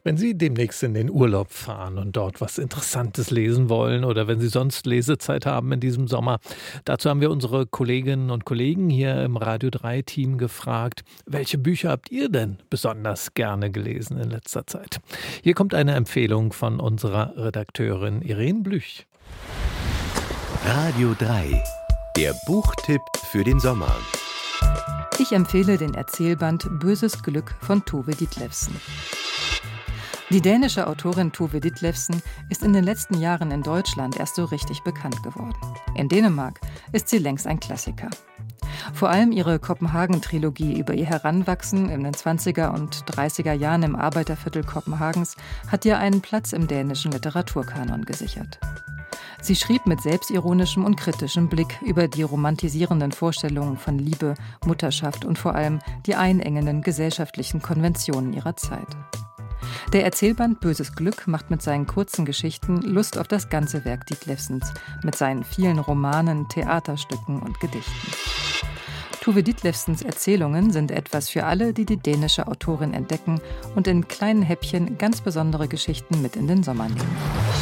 Wenn Sie demnächst in den Urlaub fahren und dort was Interessantes lesen wollen oder wenn Sie sonst Lesezeit haben in diesem Sommer, dazu haben wir unsere Kolleginnen und Kollegen hier im Radio 3-Team gefragt, welche Bücher habt ihr denn besonders gerne gelesen in letzter Zeit? Hier kommt eine Empfehlung von unserer Redakteurin Irene Blüch. Radio 3, der Buchtipp für den Sommer. Ich empfehle den Erzählband Böses Glück von Tove Ditlevsen. Die dänische Autorin Tove Ditlevsen ist in den letzten Jahren in Deutschland erst so richtig bekannt geworden. In Dänemark ist sie längst ein Klassiker. Vor allem ihre Kopenhagen-Trilogie über ihr Heranwachsen in den 20er und 30er Jahren im Arbeiterviertel Kopenhagens hat ihr einen Platz im dänischen Literaturkanon gesichert. Sie schrieb mit selbstironischem und kritischem Blick über die romantisierenden Vorstellungen von Liebe, Mutterschaft und vor allem die einengenden gesellschaftlichen Konventionen ihrer Zeit. Der Erzählband Böses Glück macht mit seinen kurzen Geschichten Lust auf das ganze Werk Ditlevsens, mit seinen vielen Romanen, Theaterstücken und Gedichten. Tove Ditlevsens Erzählungen sind etwas für alle, die die dänische Autorin entdecken und in kleinen Häppchen ganz besondere Geschichten mit in den Sommer nehmen.